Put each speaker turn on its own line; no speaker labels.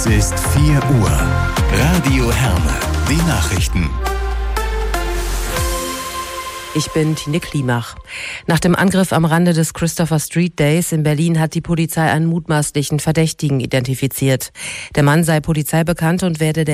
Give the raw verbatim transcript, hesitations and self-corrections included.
Es ist vier Uhr. Radio Herne. Die Nachrichten.
Ich bin Tine Klimach. Nach dem Angriff am Rande des Christopher Street Days in Berlin hat die Polizei einen mutmaßlichen Verdächtigen identifiziert. Der Mann sei polizeibekannt und werde der